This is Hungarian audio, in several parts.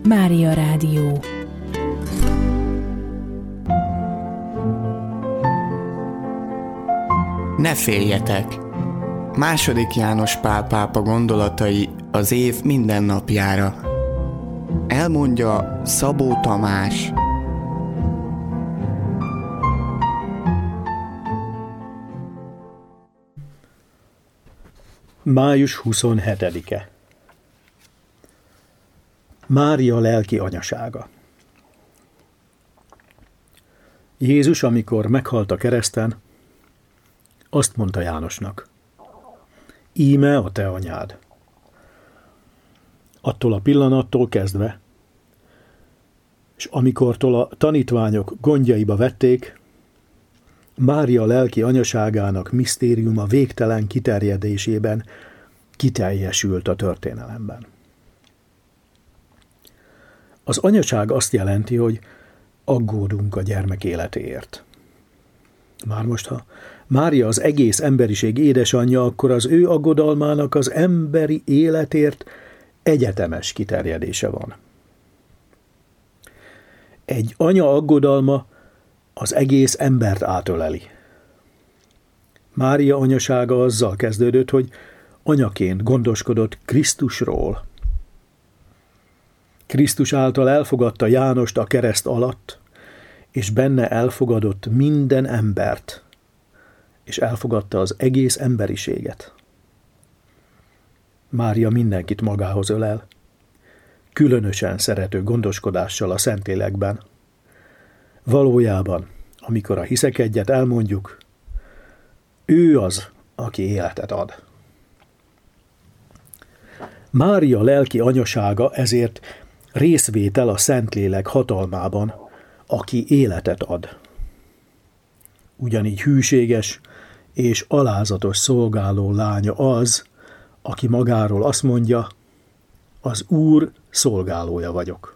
Mária Rádió. Ne féljetek! II. János Pál pápa gondolatai az év minden napjára. Elmondja Szabó Tamás. Május 27-e. Mária lelki anyasága. Jézus, amikor meghalt a kereszten, azt mondta Jánosnak: íme a te anyád. Attól a pillanattól kezdve, és amikortól a tanítványok gondjaiba vették, Mária lelki anyaságának misztériuma végtelen kiterjedésében kiteljesült a történelemben. Az anyaság azt jelenti, hogy aggódunk a gyermek életéért. Már most, ha Mária az egész emberiség édesanyja, akkor az ő aggodalmának az emberi életért egyetemes kiterjedése van. Egy anya aggodalma az egész embert átöleli. Mária anyasága azzal kezdődött, hogy anyaként gondoskodott Krisztusról. Krisztus által elfogadta Jánost a kereszt alatt, és benne elfogadott minden embert, és elfogadta az egész emberiséget. Mária mindenkit magához ölel, különösen szerető gondoskodással a Szentlélekben. Valójában, amikor a hiszek egyet elmondjuk, ő az, aki életet ad. Mária lelki anyasága ezért részvétel a Szentlélek hatalmában, aki életet ad. Ugyanígy hűséges és alázatos szolgáló lánya az, aki magáról azt mondja: az Úr szolgálója vagyok.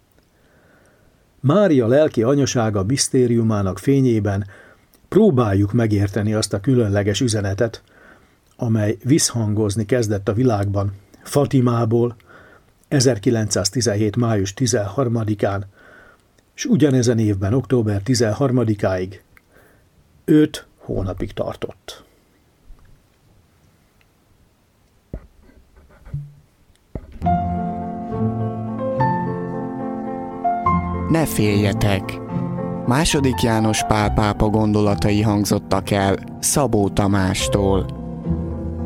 Mária lelki anyasága misztériumának fényében próbáljuk megérteni azt a különleges üzenetet, amely visszhangozni kezdett a világban Fatimából 1917. május 13-án, és ugyanezen évben október 13-áig 5 hónapig tartott. Ne féljetek! II. János Pál pápa gondolatai hangzottak el Szabó Tamástól.